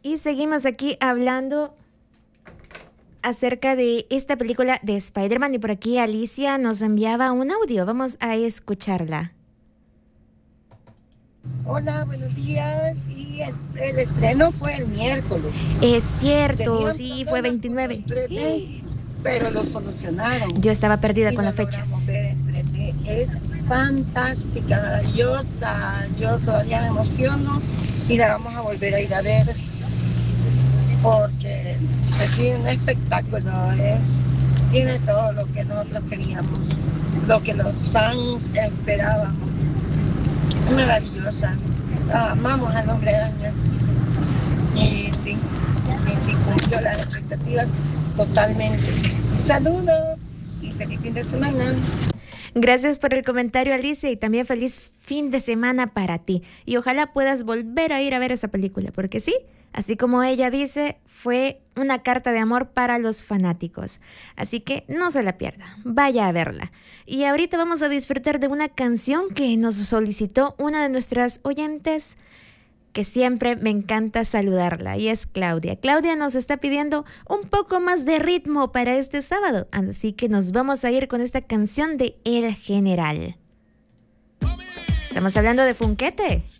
Y seguimos aquí hablando acerca de esta película de Spider-Man y por aquí Alicia nos enviaba un audio. Vamos a escucharla. Hola, buenos días. Y el estreno fue el miércoles. Es cierto, Tenían sí, fue problemas con 29. los 3D, pero lo solucionaron. Yo estaba perdida Y con la las logramos fechas. ver en 3D. Es fantástica, maravillosa. Yo todavía me emociono y la vamos a volver a ir a ver porque es un espectáculo. Tiene todo lo que nosotros queríamos, lo que los fans esperábamos. Es maravillosa. Amamos al Hombre Araña. Y sí, cumplió las expectativas totalmente. Saludos y feliz fin de semana. Gracias por el comentario, Alicia, y también feliz fin de semana para ti. Y ojalá puedas volver a ir a ver esa película, porque sí, así como ella dice, fue una carta de amor para los fanáticos. Así que no se la pierda, vaya a verla. Y ahorita vamos a disfrutar de una canción que nos solicitó una de nuestras oyentes, que siempre me encanta saludarla, y es Claudia. Claudia nos está pidiendo un poco más de ritmo para este sábado, así que nos vamos a ir con esta canción de El General. Estamos hablando de Funquete.